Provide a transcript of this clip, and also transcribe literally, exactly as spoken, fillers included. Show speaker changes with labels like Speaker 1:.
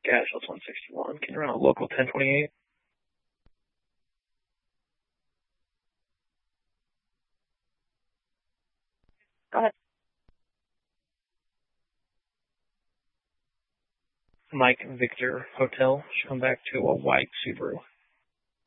Speaker 1: Gas, that's one sixty-one. Can you run a local ten twenty-eight?
Speaker 2: Go ahead.
Speaker 1: Mike Victor Hotel. Should come back to a white Subaru.